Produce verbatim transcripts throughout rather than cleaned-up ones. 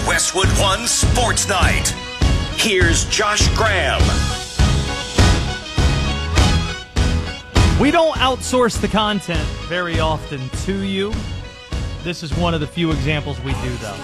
Westwood One Sports Night. Here's Josh Graham. We don't outsource the content very often to you. This is one of the few examples we do, though.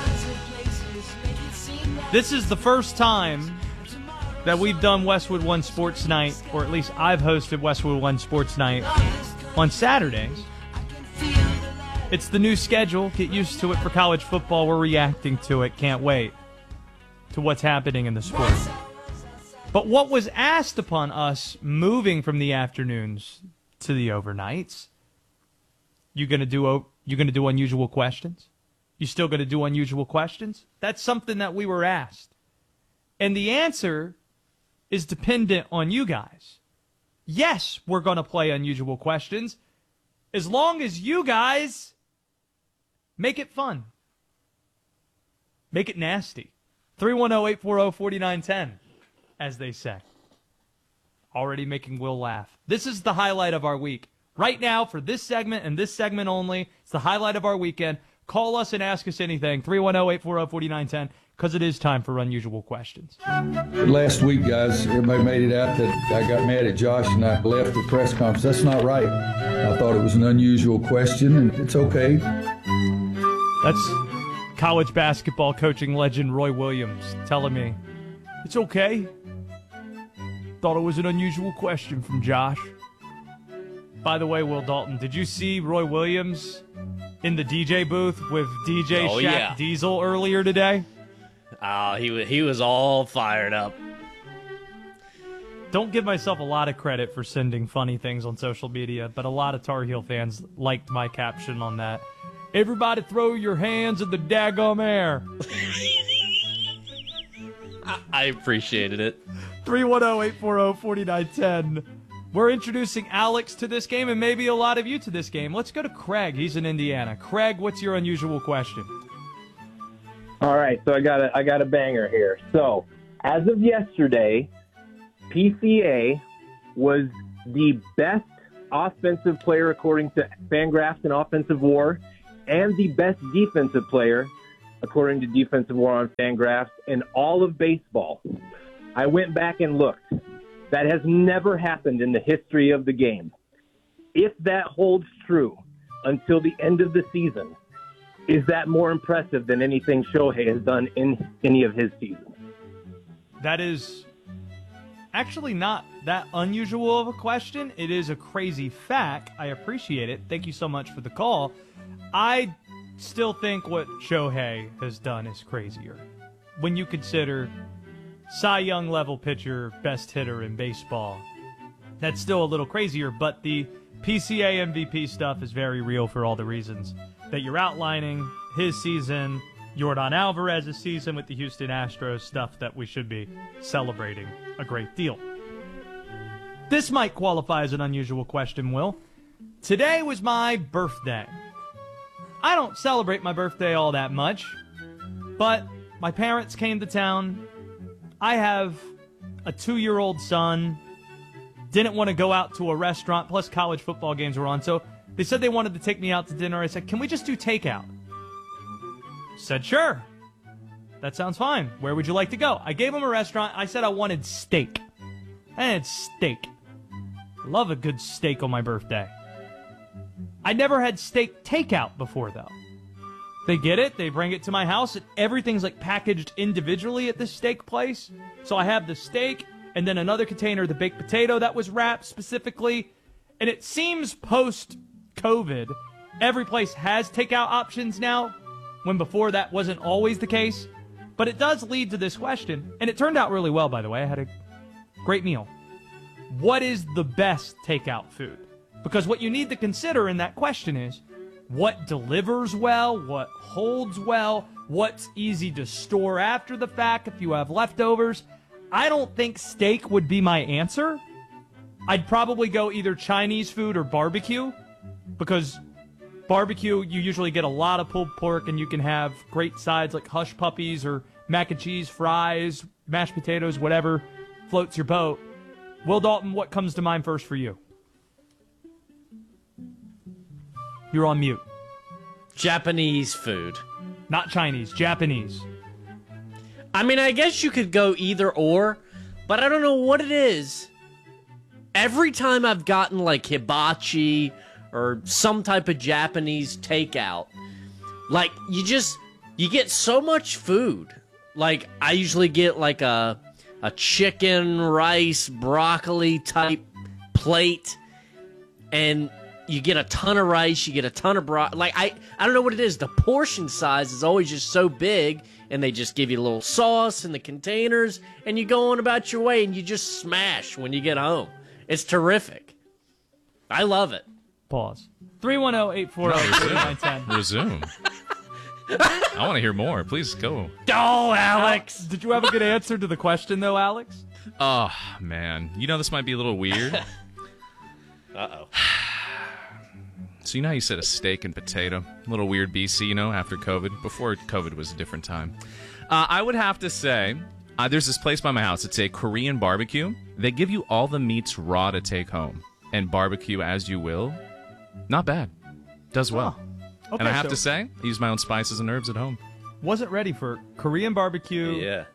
This is the first time that we've done Westwood One Sports Night, or at least I've hosted Westwood One Sports Night on Saturdays. It's the new schedule. Get used to it for college football. We're reacting to it. Can't wait to what's happening in the sport. But what was asked upon us moving from the afternoons to the overnights, you gonna do you gonna do unusual questions? You still gonna do unusual questions? That's something that we were asked. And the answer is dependent on you guys. Yes, we're gonna play unusual questions, as long as you guys make it fun. Make it nasty. three one zero, eight four zero, four nine one zero, as they say. Already making Will laugh. This is the highlight of our week. Right now, for this segment and this segment only, it's the highlight of our weekend. Call us and ask us anything. three one zero, eight four zero, four nine one zero, because it is time for unusual questions. Last week, guys, everybody made it out that I got mad at Josh and I left the press conference. That's not right. I thought it was an unusual question, and it's okay. That's college basketball coaching legend Roy Williams telling me, it's okay. Thought it was an unusual question from Josh. By the way, Will Dalton, did you see Roy Williams in the D J booth with D J Oh, Shaq yeah. Diesel earlier today? Oh, he was, he was all fired up. Don't give myself a lot of credit for sending funny things on social media, but a lot of Tar Heel fans liked my caption on that. Everybody throw your hands in the daggum air. I, I appreciated it. three one zero, eight four zero, four nine one zero. We're introducing Alex to this game and maybe a lot of you to this game. Let's go to Craig. He's in Indiana. Craig, what's your unusual question? All right, so I got a I got a banger here. So, as of yesterday, P C A was the best offensive player according to Fangraphs and Offensive War, and the best defensive player according to Defensive War on Fangraphs in all of baseball. I went back and looked. That has never happened in the history of the game. If that holds true until the end of the season, is that more impressive than anything Shohei has done in any of his seasons? That is actually not that unusual of a question. It is a crazy fact. I appreciate it. Thank you so much for the call. I still think what Shohei has done is crazier. When you consider Cy Young level pitcher, best hitter in baseball, that's still a little crazier, but the P C A M V P stuff is very real for all the reasons that you're outlining. His season, Yordan Alvarez's season with the Houston Astros, stuff that we should be celebrating a great deal. This might qualify as an unusual question, Will. Today was my birthday. I don't celebrate my birthday all that much, but my parents came to town. I have a two-year-old son. Didn't want to go out to a restaurant, plus college football games were on, so they said they wanted to take me out to dinner. I said, can we just do takeout? Said, sure. That sounds fine. Where would you like to go? I gave them a restaurant. I said I wanted steak. I had steak. Love a good steak on my birthday. I never had steak takeout before, though. They get it. They bring it to my house, and everything's like packaged individually at this steak place. So I have the steak and then another container of the baked potato that was wrapped specifically. And it seems post-COVID, every place has takeout options now, when before that wasn't always the case. But it does lead to this question, and it turned out really well, by the way. I had a great meal. What is the best takeout food? Because what you need to consider in that question is, what delivers well, what holds well, what's easy to store after the fact if you have leftovers. I don't think steak would be my answer. I'd probably go either Chinese food or barbecue, because barbecue, you usually get a lot of pulled pork, and you can have great sides like hush puppies or mac and cheese, fries, mashed potatoes, whatever floats your boat. Will Dalton, what comes to mind first for you? You're on mute. Japanese food. Not Chinese, Japanese. I mean, I guess you could go either or, but I don't know what it is. Every time I've gotten like hibachi or some type of Japanese takeout, like you just you get so much food. Like I usually get like a a chicken, rice, broccoli type plate, and you get a ton of rice, you get a ton of bro. Like I I don't know what it is. The portion size is always just so big, and they just give you a little sauce in the containers, and you go on about your way, and you just smash when you get home. It's terrific. I love it. Pause. three one zero, eight four zero, four nine one zero. Resume. I want to hear more. Please go. Oh, Alex. Did you have a good answer to the question, though, Alex? Oh, man. You know this might be a little weird. Uh-oh. So you know how you said a steak and potato? A little weird B C, you know, after COVID. Before COVID was a different time. Uh, I would have to say, uh, there's this place by my house. It's a Korean barbecue. They give you all the meats raw to take home. And barbecue as you will. Not bad. Does well. Oh, okay, and I have so to say, I use my own spices and herbs at home. wasn't ready for Korean barbecue, Yeah.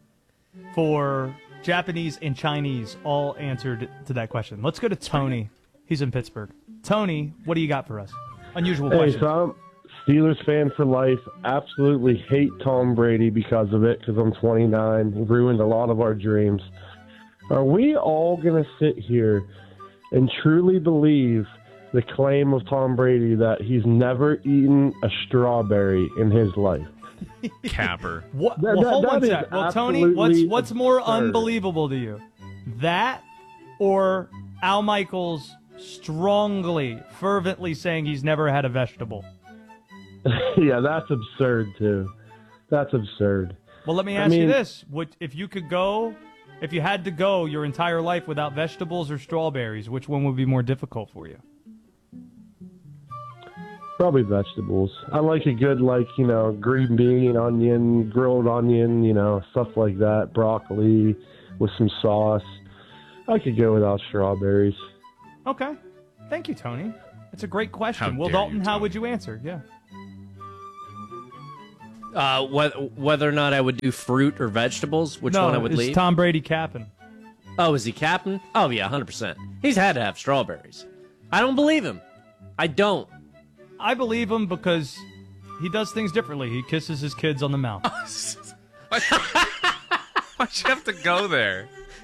for Japanese and Chinese, all answered to that question. Let's go to Tony. He's in Pittsburgh. Tony, what do you got for us? Unusual Hey, question. so I'm Steelers fan for life. Absolutely hate Tom Brady because of it, because I'm twenty-nine. He ruined a lot of our dreams. Are we all going to sit here and truly believe the claim of Tom Brady that he's never eaten a strawberry in his life? Capper. What, That- well, that- hold that one is sec. Well, Tony, what's absolutely what's more absurd. unbelievable to you? That or Al Michaels strongly, fervently saying he's never had a vegetable? Yeah, that's absurd, too. That's absurd. Well, let me I ask you mean- this. Would, if you could go, if you had to go your entire life without vegetables or strawberries, which one would be more difficult for you? Probably vegetables. I like a good, like, you know, green bean, onion, grilled onion, you know, stuff like that. Broccoli with some sauce. I could go without strawberries. Okay. Thank you, Tony. It's a great question. How Will dare Dalton, you, how Tony. would you answer? Yeah. Uh, wh- whether or not I would do fruit or vegetables, which no, one I would is leave? Tom Brady capping? Oh, is he captain? Oh, yeah, one hundred percent. He's had to have strawberries. I don't believe him. I don't. I believe him because he does things differently. He kisses his kids on the mouth. Why'd you have to go there?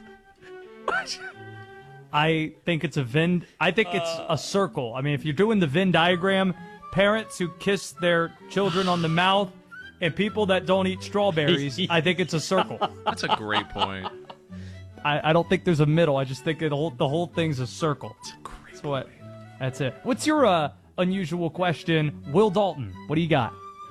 I think it's a Venn. I think it's a circle. I mean, if you're doing the Venn diagram, parents who kiss their children on the mouth and people that don't eat strawberries, I think it's a circle. That's a great point. I, I don't think there's a middle. I just think it, the whole the whole thing's a circle. That's what. That's it. What's your uh, unusual question, Will Dalton? What do you got?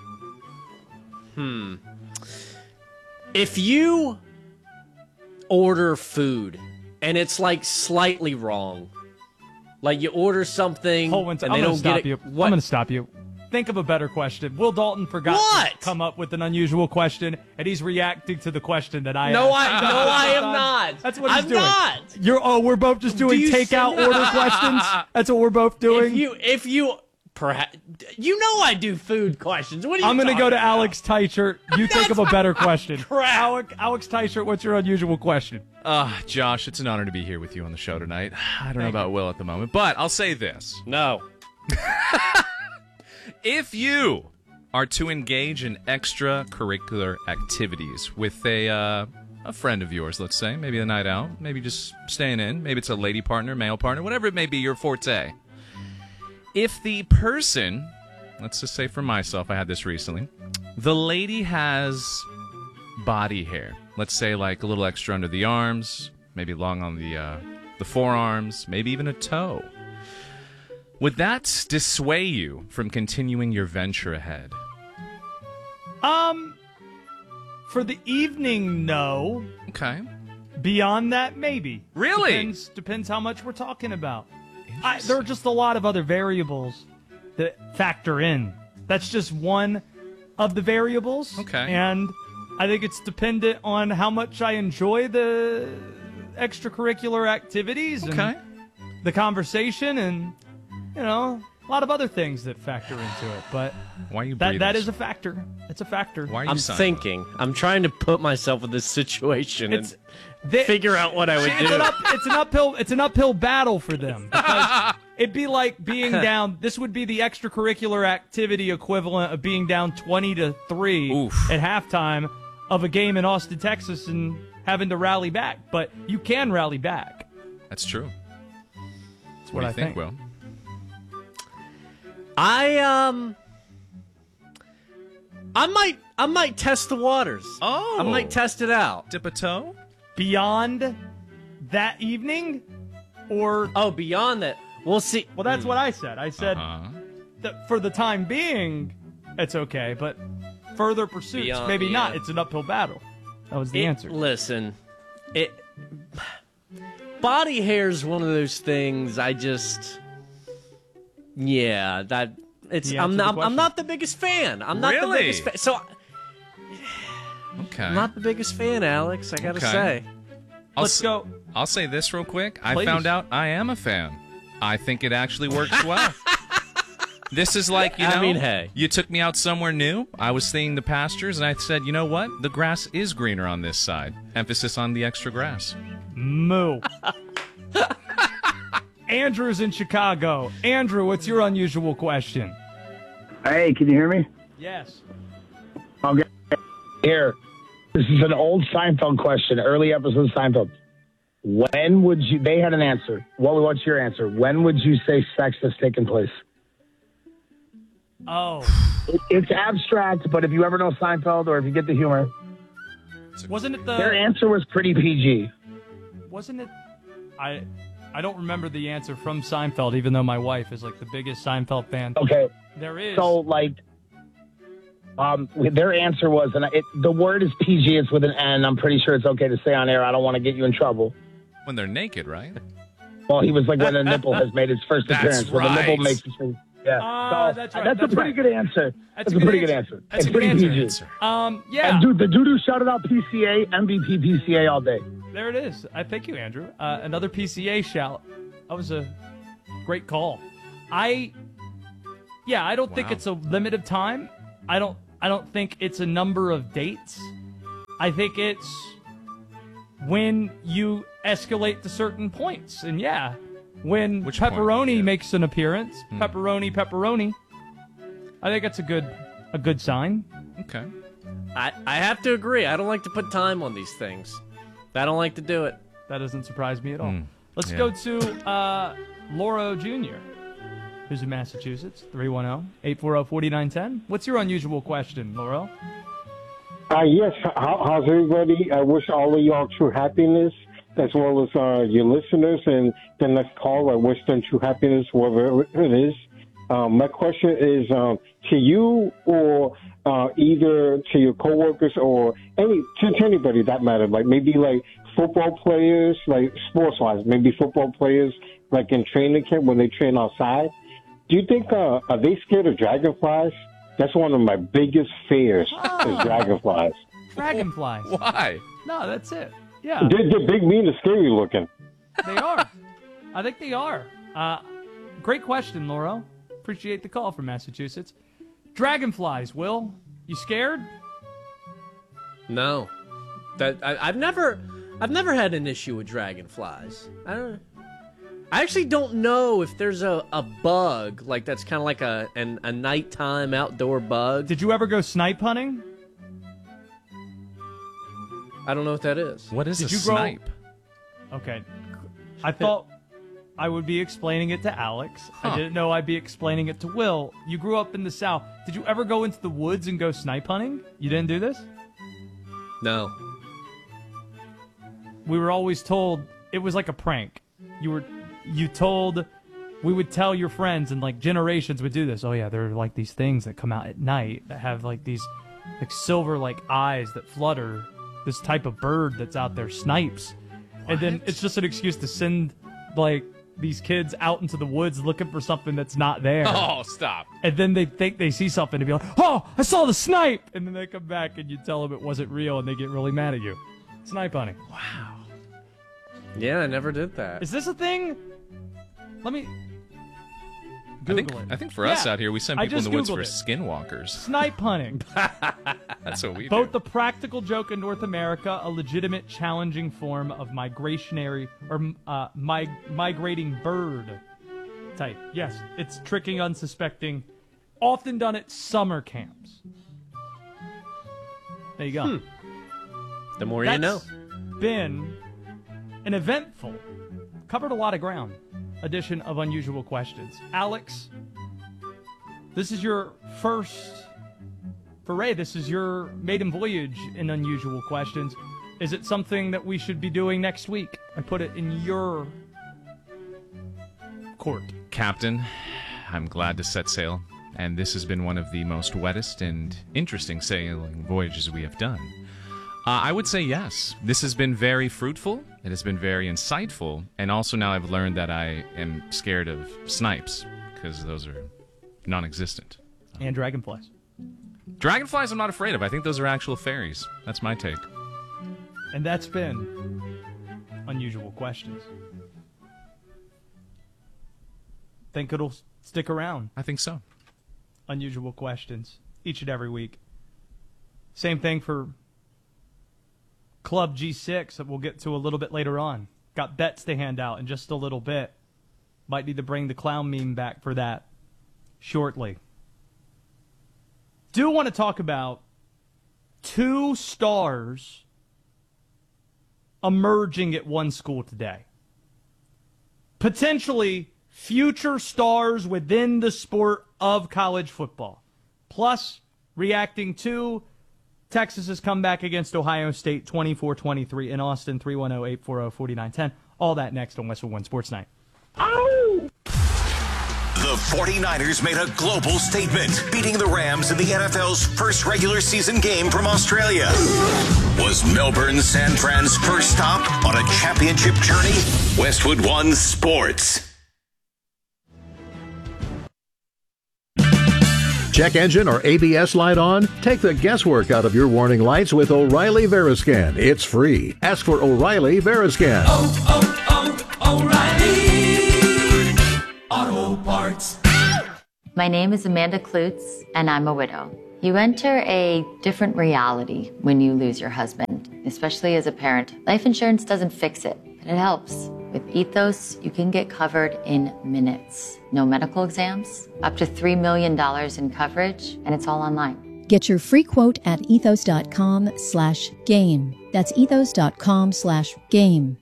If you order food and it's like slightly wrong, like you order something Hold on, and I'm they gonna don't stop get it, you. what? I'm gonna stop you. Think of a better question. Will Dalton forgot What? to come up with an unusual question, and he's reacting to the question that I No, asked. I no, I am not. That's what he's I'm doing. not. You're oh, we're both just doing you takeout see- order questions. That's what we're both doing. If you, if you, perhaps, you know I do food questions. What are you I'm gonna go talking to about? Alex Teichert. You think of a better question. crap. Alex, Alex Teichert, what's your unusual question? Uh, Josh, it's an honor to be here with you on the show tonight. I don't know about Will at the moment, but I'll say this. No. If you are to engage in extracurricular activities with a uh, a friend of yours, let's say, maybe a night out, maybe just staying in, maybe it's a lady partner, male partner, whatever it may be, your forte. If the person, let's just say for myself, I had this recently, the lady has body hair. Let's say like a little extra under the arms, maybe long on the uh, the forearms, maybe even a toe. Would that dissuade you from continuing your venture ahead? Um, for the evening, no. Okay. Beyond that, maybe. Really? Depends, depends how much we're talking about. I, there are just a lot of other variables that factor in. That's just one of the variables. Okay. And I think it's dependent on how much I enjoy the extracurricular activities Okay. and the conversation and, you know, a lot of other things that factor into it, but Why are you that breathing? that is a factor. It's a factor. Why are you I'm sighing? thinking. I'm trying to put myself in this situation It's and they- figure out what I would it's do. an up, it's an uphill it's an uphill battle for them because it'd be like being down. This would be the extracurricular activity equivalent of being down twenty to three Oof. at halftime of a game in Austin, Texas, and having to rally back. But you can rally back. That's true. That's What what, do you I think, think. Will? I um I might I might test the waters. Oh. I might test it out. Dip a toe? Beyond that evening, or Oh, beyond that. We'll see. well, that's what I said. I said Uh-huh. that for the time being, it's okay, but further pursuits, Beyond- maybe not. yeah. It's an uphill battle. That was the It- answer. Listen, it body hair is one of those things I just yeah, that it's He I'm answered the not I'm question. not the biggest fan. I'm not the Really? biggest fan. So Okay. I'm not the biggest fan, Alex, I got to Okay. say. I'll Let's s- go. I'll say this real quick. I Please. found out I am a fan. I think it actually works well. This is like, you know, I mean, hey. you took me out somewhere new. I was seeing the pastures, and I said, you know what? The grass is greener on this side. Emphasis on the extra grass. Moo. Andrew's in Chicago. Andrew, what's your unusual question? Hey, can you hear me? Yes. Okay. Here. This is an old Seinfeld question, early episode of Seinfeld. When would you, they had an answer. What, what's your answer? When would you say sex has taken place? Oh, It, it's abstract, but if you ever know Seinfeld or if you get the humor, wasn't it their the? answer was pretty P G. Wasn't it? I, I don't remember the answer from Seinfeld, even though my wife is like the biggest Seinfeld fan. Okay. There is. So, like, um, their answer was, and it, the word is P G, it's with an N. I'm pretty sure it's okay to say on air. I don't want to get you in trouble. When they're naked, right? Well, he was like when the nipple has made its first That's appearance. When the right. nipple makes its first. Yeah. Ah, So, that's right, That's, that's a pretty right. good answer. That's, a, pretty good answer. That's it's a good pretty answer. P G. Um, yeah. And dude, the dude who shouted out P C A, M V P P C A all day. There it is. I thank you, Andrew. Uh, another P C A shout. That was a great call. I, yeah, I don't think Wow. it's a limit of time. I don't. I don't think it's a number of dates. I think it's when you escalate to certain points. And yeah, when Which point? pepperoni Yeah. makes an appearance, pepperoni, pepperoni. I think that's a good, a good sign. Okay. I, I have to agree. I don't like to put time on these things. I don't like to do it. That doesn't surprise me at all. Hmm. Let's Yeah. go to uh, Lauro Junior, who's in Massachusetts, three one zero, eight four zero, four nine one zero. What's your unusual question, Lauro? Uh, yes, how, how's everybody? I wish all of y'all true happiness, as well as uh, your listeners and the next call. I wish them true happiness, whatever it is. Um, my question is um, to you or uh, either to your coworkers or any to, to anybody that matter. Like maybe like football players, like sports-wise, maybe football players, like in training camp when they train outside. Do you think uh, are they scared of dragonflies? That's one of my biggest fears is dragonflies. Dragonflies. Why? No, that's it. Yeah, They're, they're big, mean, and scary looking. they are. I think they are. Uh, great question, Lauro. Appreciate the call from Massachusetts. Dragonflies, Will. You scared? No, that I, I've never, I've never had an issue with dragonflies. I don't. I actually don't know if there's a, a bug like that's kind of like a an, a nighttime outdoor bug. Did you ever go snipe hunting? I don't know what that is. What is Did a you grow- snipe? Okay. I thought I would be explaining it to Alex. Huh. I didn't know I'd be explaining it to Will. You grew up in the South. Did you ever go into the woods and go snipe hunting? You didn't do this? No. We were always told it was like a prank. You were you told we would tell your friends and like generations would do this. Oh yeah, there are like these things that come out at night that have like these like silver like eyes that flutter. This type of bird that's out there, snipes. And then it's just an excuse to send like these kids out into the woods looking for something that's not there. Oh, stop. And then they think they see something and be like, oh, I saw the snipe! And then they come back and you tell them it wasn't real and they get really mad at you. Snipe hunting. Yeah, I never did that. Is this a thing? Let me... Google I think, it. I think for us Yeah, out here, we send I people in just the woods Googled for it. skinwalkers. Snipe hunting. That's what we Vote do. the practical joke in North America, a legitimate, challenging form of migrationary or uh, mig- migrating bird type. Yes, it's tricking unsuspecting, often done at summer camps. There you go. Hmm. The more That's you know. Been an eventful, covered a lot of ground edition of Unusual Questions. Alex, this is your first foray. This is your maiden voyage in Unusual Questions. Is it something that we should be doing next week? I put it in your court. Captain, I'm glad to set sail, and this has been one of the most wettest and interesting sailing voyages we have done. Uh, I would say yes. This has been very fruitful. It has been very insightful, and also now I've learned that I am scared of snipes because those are non-existent. And dragonflies. Dragonflies I'm not afraid of. I think those are actual fairies. That's my take. And that's been Unusual Questions. Think it'll stick around. I think so. Unusual Questions each and every week. Same thing for Club G six that we'll get to a little bit later on. Got bets to hand out in just a little bit. Might need to bring the clown meme back for that shortly. Do want to talk about two stars emerging at one school today. Potentially future stars within the sport of college football. Plus, reacting to Texas's comeback against Ohio State twenty-four twenty-three in Austin. Three one zero, eight four zero, four nine one zero. All that next on Westwood One Sports Night. The forty-niners made a global statement, beating the Rams in the N F L's first regular season game from Australia. Was Melbourne San Fran's first stop on a championship journey? Westwood One Sports. Check engine or A B S light on? Take the guesswork out of your warning lights with O'Reilly Veriscan. It's free. Ask for O'Reilly Veriscan. Oh, oh, oh, O'Reilly Auto Parts. My name is Amanda Klutz, and I'm a widow. You enter a different reality when you lose your husband, especially as a parent. Life insurance doesn't fix it, but it helps. With Ethos, you can get covered in minutes. No medical exams, up to three million dollars in coverage, and it's all online. Get your free quote at ethos.com slash game. That's ethos.com slash game.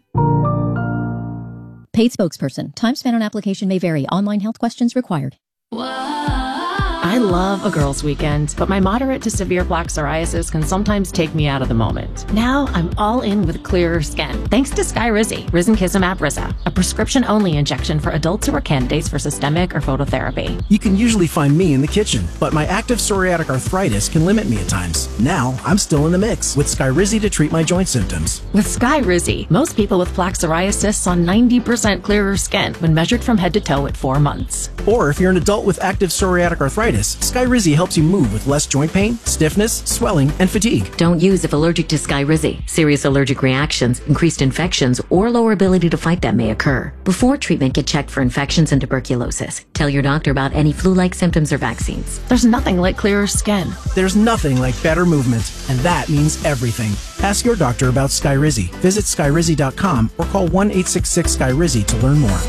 Paid spokesperson. Time spent on application may vary. Online health questions required. I love a girls' weekend, but my moderate to severe plaque psoriasis can sometimes take me out of the moment. Now I'm all in with clearer skin, thanks to Skyrizi, risankizumab Riza, a prescription-only injection for adults who are candidates for systemic or phototherapy. You can usually find me in the kitchen, but my active psoriatic arthritis can limit me at times. Now I'm still in the mix with Skyrizi to treat my joint symptoms. With Skyrizi, most people with plaque psoriasis saw ninety percent clearer skin when measured from head to toe at four months. Or if you're an adult with active psoriatic arthritis, Skyrizi helps you move with less joint pain, stiffness, swelling, and fatigue. Don't use if allergic to Skyrizi. Serious allergic reactions, increased infections, or lower ability to fight them may occur. Before treatment, get checked for infections and tuberculosis. Tell your doctor about any flu-like symptoms or vaccines. There's nothing like clearer skin. There's nothing like better movement, and that means everything. Ask your doctor about Skyrizi. Visit Skyrizi dot com or call one eight six six Skyrizi to learn more.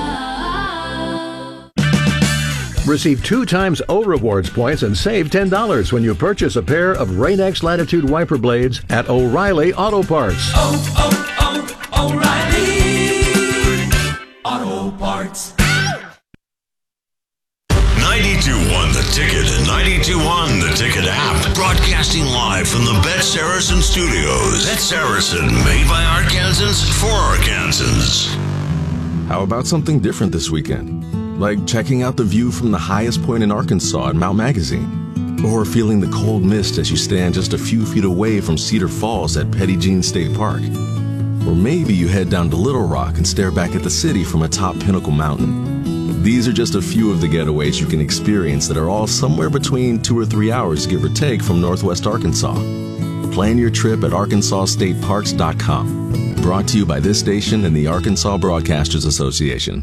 Receive two times O Rewards points and save ten dollars when you purchase a pair of Rain-X Latitude wiper blades at O'Reilly Auto Parts. Oh, oh, oh, O'Reilly Auto Parts. ninety-two one The Ticket and ninety-two one The Ticket app. Broadcasting live from the Bet Saracen Studios. Bet Saracen, made by Arkansans for Arkansans. How about something different this weekend? Like checking out the view from the highest point in Arkansas at Mount Magazine. Or feeling the cold mist as you stand just a few feet away from Cedar Falls at Petit Jean State Park. Or maybe you head down to Little Rock and stare back at the city from atop Pinnacle Mountain. These are just a few of the getaways you can experience that are all somewhere between two or three hours, give or take, from Northwest Arkansas. Plan your trip at arkansas state parks dot com. Brought to you by this station and the Arkansas Broadcasters Association.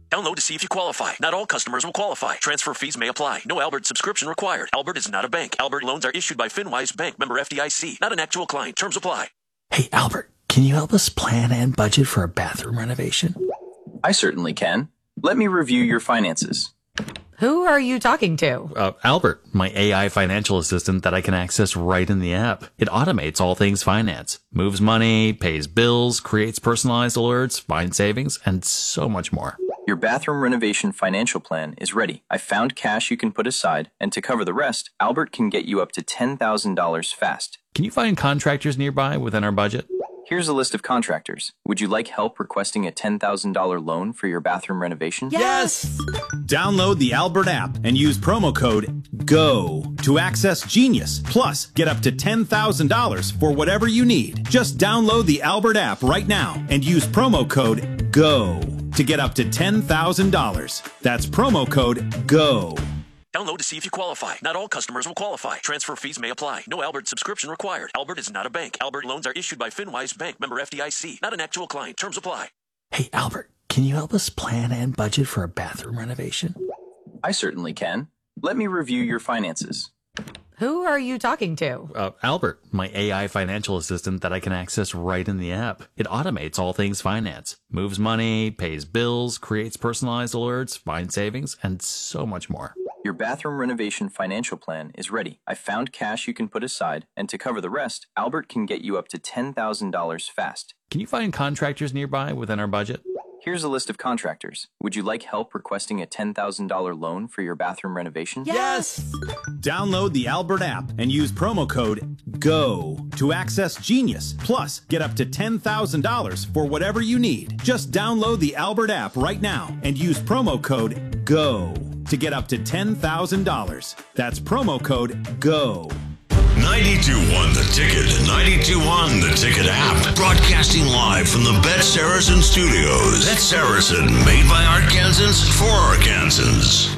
Download to see if you qualify. Not all customers will qualify. Transfer fees may apply. No Albert subscription required. Albert is not a bank. Albert loans are issued by FinWise Bank, member F D I C. Not an actual client. Terms apply. Hey, Albert, can you help us plan and budget for a bathroom renovation? I certainly can. Let me review your finances. Who are you talking to? Uh, Albert, my A I financial assistant that I can access right in the app. It automates all things finance, moves money, pays bills, creates personalized alerts, finds savings, and so much more. Your bathroom renovation financial plan is ready. I found cash you can put aside, and to cover the rest, Albert can get you up to ten thousand dollars fast. Can you find contractors nearby within our budget? Here's a list of contractors. Would you like help requesting a ten thousand dollars loan for your bathroom renovation? Yes! Download the Albert app and use promo code GO to access Genius. Plus, get up to ten thousand dollars for whatever you need. Just download the Albert app right now and use promo code GO to get up to ten thousand dollars. That's promo code GO. Download to see if you qualify. Not all customers will qualify. Transfer fees may apply. No Albert subscription required. Albert is not a bank. Albert loans are issued by FinWise Bank, member F D I C. Not an actual client. Terms apply. Hey, Albert, can you help us plan and budget for a bathroom renovation? I certainly can. Let me review your finances. Who are you talking to? Uh, Albert, my A I financial assistant that I can access right in the app. It automates all things finance, moves money, pays bills, creates personalized alerts, finds savings, and so much more. Your bathroom renovation financial plan is ready. I found cash you can put aside, and to cover the rest, Albert can get you up to ten thousand dollars fast. Can you find contractors nearby within our budget? Here's a list of contractors. Would you like help requesting a ten thousand dollars loan for your bathroom renovation? Yes! Download the Albert app and use promo code GO to access Genius. Plus, get up to ten thousand dollars for whatever you need. Just download the Albert app right now and use promo code GO to get up to ten thousand dollars. That's promo code GO. ninety-two one The Ticket, ninety-two one The Ticket app, broadcasting live from the Bet Saracen Studios. Bet Saracen, made by Arkansans for Arkansans.